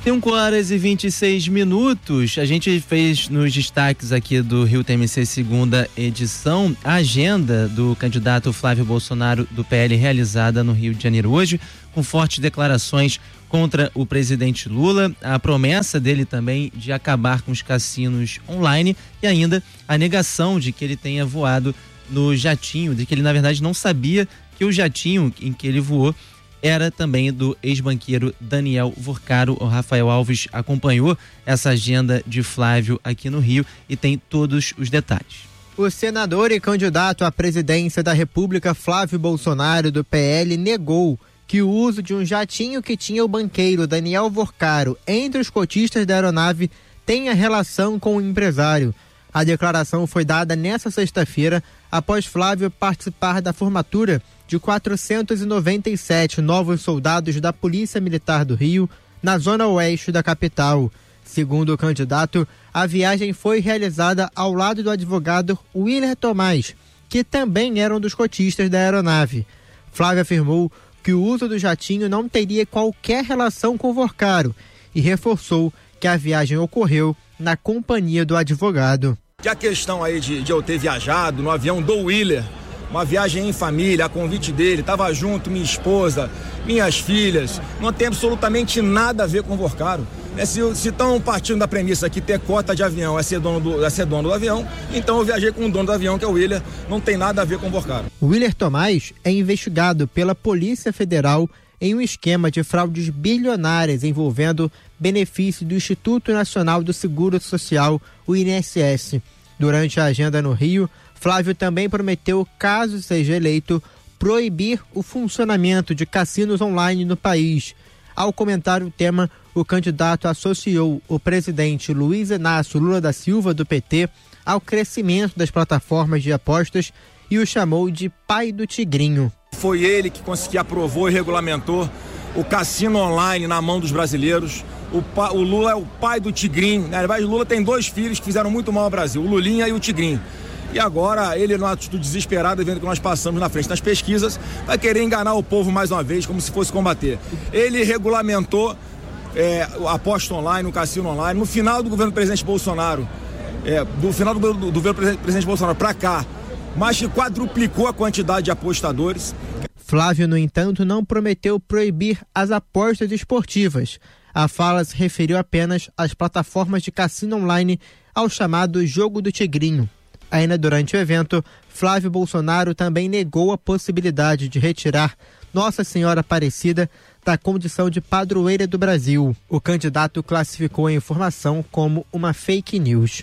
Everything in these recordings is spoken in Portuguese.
5h26. A gente fez nos destaques aqui do Rio TMC segunda edição a agenda do candidato Flávio Bolsonaro do PL realizada no Rio de Janeiro hoje, com fortes declarações contra o presidente Lula, a promessa dele também de acabar com os cassinos online e ainda a negação de que ele tenha voado no jatinho, de que ele na verdade não sabia que o jatinho em que ele voou era também do ex-banqueiro Daniel Vorcaro. O Rafael Alves acompanhou essa agenda de Flávio aqui no Rio e tem todos os detalhes. O senador e candidato à presidência da República, Flávio Bolsonaro, do PL, negou que o uso de um jatinho que tinha o banqueiro Daniel Vorcaro entre os cotistas da aeronave tenha relação com o empresário. A declaração foi dada nesta sexta-feira após Flávio participar da formatura de 497 novos soldados da Polícia Militar do Rio, na zona oeste da capital. Segundo o candidato, a viagem foi realizada ao lado do advogado Willer Tomás, que também era um dos cotistas da aeronave. Flávio afirmou que o uso do jatinho não teria qualquer relação com o Vorcaro e reforçou que a viagem ocorreu na companhia do advogado. Que a questão aí de eu ter viajado no avião do Willer, uma viagem em família, a convite dele, estava junto minha esposa, minhas filhas, não tem absolutamente nada a ver com o Vorcaro. Se estão partindo da premissa que ter cota de avião é ser dono do avião, então eu viajei com o dono do avião, que é o Willer, não tem nada a ver com o Vorcaro. O Willer Tomás é investigado pela Polícia Federal em um esquema de fraudes bilionárias envolvendo benefício do Instituto Nacional do Seguro Social, o INSS. Durante a agenda no Rio, Flávio também prometeu, caso seja eleito, proibir o funcionamento de cassinos online no país. Ao comentar o tema, o candidato associou o presidente Luiz Inácio Lula da Silva, do PT, ao crescimento das plataformas de apostas e o chamou de pai do Tigrinho. Foi ele que aprovou e regulamentou o cassino online na mão dos brasileiros. O Lula é o pai do Tigrinho. Na verdade, o Lula tem dois filhos que fizeram muito mal ao Brasil, o Lulinha e o Tigrinho. E agora, ele, numa atitude desesperada, vendo que nós passamos na frente das pesquisas, vai querer enganar o povo mais uma vez, como se fosse combater. Ele regulamentou a aposta online, o cassino online. No final do governo do presidente Bolsonaro, do final do governo do presidente Bolsonaro para cá, mais que quadruplicou a quantidade de apostadores. Flávio, no entanto, não prometeu proibir as apostas esportivas. A fala se referiu apenas às plataformas de cassino online, ao chamado Jogo do Tigrinho. Ainda durante o evento, Flávio Bolsonaro também negou a possibilidade de retirar Nossa Senhora Aparecida da condição de padroeira do Brasil. O candidato classificou a informação como uma fake news.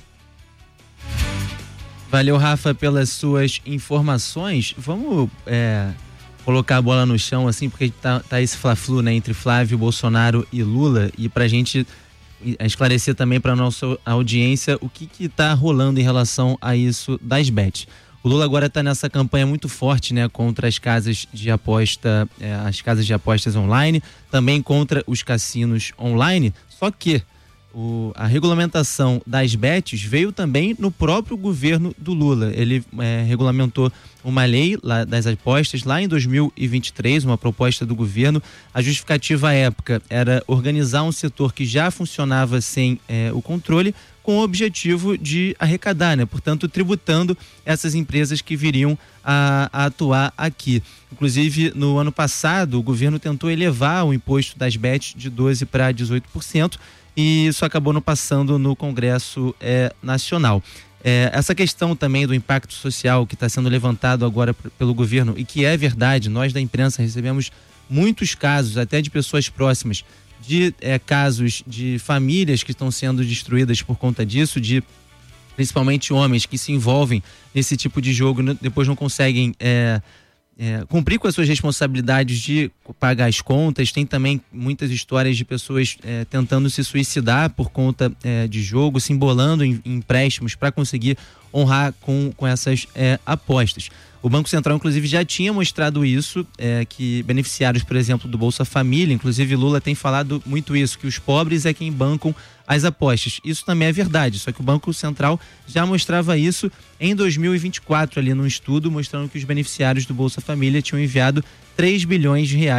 Valeu, Rafa, pelas suas informações. Vamos colocar a bola no chão, assim, porque tá esse fla-flu, né, entre Flávio, Bolsonaro e Lula, e pra gente esclarecer também para nossa audiência o que tá rolando em relação a isso das bets. O Lula agora está nessa campanha muito forte, né, contra as casas de aposta, as casas de apostas online, também contra os cassinos online, só que a regulamentação das bets veio também no próprio governo do Lula. Ele regulamentou uma lei das apostas lá em 2023, uma proposta do governo. A justificativa à época era organizar um setor que já funcionava sem o controle, com o objetivo de arrecadar, né? Portanto, tributando essas empresas que viriam a atuar aqui. Inclusive, no ano passado, o governo tentou elevar o imposto das bets de 12% para 18%, e isso acabou não passando no Congresso Nacional. Essa questão também do impacto social que está sendo levantado agora pelo governo, e que é verdade, nós da imprensa recebemos muitos casos, até de pessoas próximas, de casos de famílias que estão sendo destruídas por conta disso, de principalmente homens que se envolvem nesse tipo de jogo, depois não conseguem cumprir com as suas responsabilidades de pagar as contas. Tem também muitas histórias de pessoas tentando se suicidar por conta de jogo, se embolando em empréstimos para conseguir honrar com essas apostas. O Banco Central, inclusive, já tinha mostrado isso, que beneficiários, por exemplo, do Bolsa Família, inclusive Lula tem falado muito isso, que os pobres é quem bancam as apostas. Isso também é verdade, só que o Banco Central já mostrava isso em 2024, ali num estudo, mostrando que os beneficiários do Bolsa Família tinham enviado 3 bilhões de reais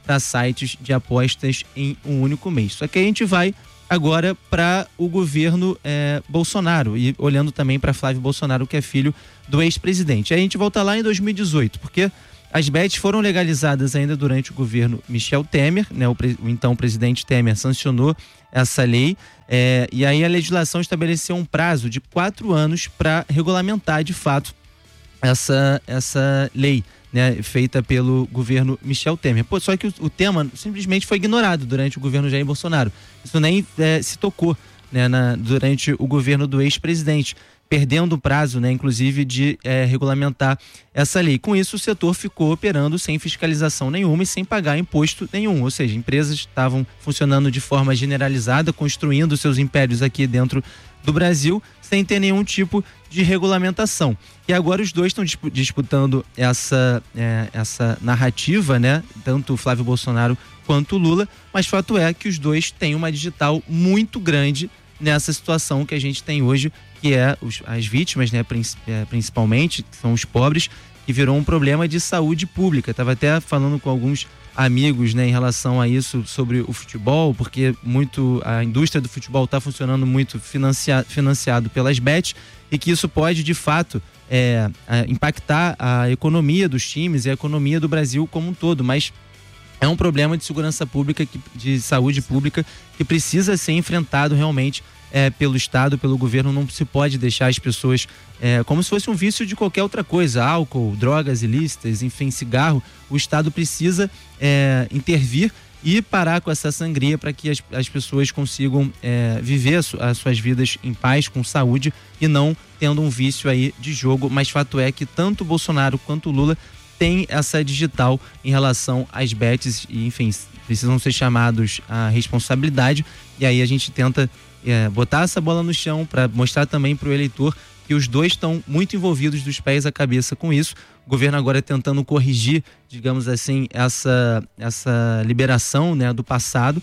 para sites de apostas em um único mês. Só que a gente vai agora para o governo Bolsonaro e olhando também para Flávio Bolsonaro, que é filho do ex-presidente. Aí a gente volta lá em 2018, porque as bets foram legalizadas ainda durante o governo Michel Temer, né? O então presidente Temer sancionou essa lei, e aí a legislação estabeleceu um prazo de 4 anos para regulamentar de fato essa lei, né, feita pelo governo Michel Temer. Só que o tema simplesmente foi ignorado durante o governo Jair Bolsonaro. Isso nem se tocou, né, durante o governo do ex-presidente, perdendo o prazo, né, inclusive, de regulamentar essa lei. Com isso, o setor ficou operando sem fiscalização nenhuma e sem pagar imposto nenhum. Ou seja, empresas estavam funcionando de forma generalizada, construindo seus impérios aqui dentro do Brasil, sem ter nenhum tipo de regulamentação. E agora os dois estão disputando essa narrativa, né? Tanto o Flávio Bolsonaro quanto o Lula, mas fato é que os dois têm uma digital muito grande nessa situação que a gente tem hoje, que é as vítimas, né, principalmente, que são os pobres, que virou um problema de saúde pública. Estava até falando com alguns amigos, né, em relação a isso, sobre o futebol, porque a indústria do futebol está funcionando muito financiado pelas bets, e que isso pode, de fato, impactar a economia dos times e a economia do Brasil como um todo, mas é um problema de segurança pública, de saúde pública, que precisa ser enfrentado realmente pelo Estado, pelo governo. Não se pode deixar as pessoas como se fosse um vício de qualquer outra coisa, álcool, drogas ilícitas, enfim, cigarro. O Estado precisa intervir e parar com essa sangria para que as pessoas consigam viver as suas vidas em paz, com saúde, e não tendo um vício aí de jogo. Mas fato é que tanto o Bolsonaro quanto o Lula tem essa digital em relação às bets e, enfim, precisam ser chamados à responsabilidade. E aí a gente tenta botar essa bola no chão para mostrar também para o eleitor que os dois estão muito envolvidos dos pés à cabeça com isso. O governo agora tentando corrigir, digamos assim, essa liberação, né, do passado.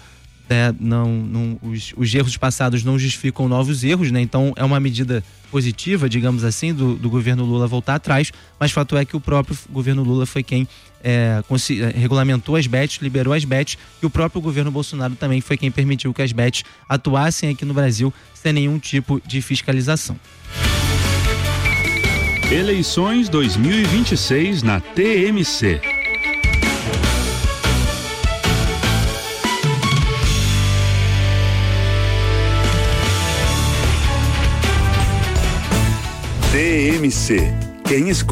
Os erros passados não justificam novos erros, né? Então é uma medida positiva, digamos assim, do governo Lula voltar atrás, mas fato é que o próprio governo Lula foi quem regulamentou as bets, liberou as bets, e o próprio governo Bolsonaro também foi quem permitiu que as bets atuassem aqui no Brasil sem nenhum tipo de fiscalização. Eleições 2026 na TMC. TMC. Quem escolhe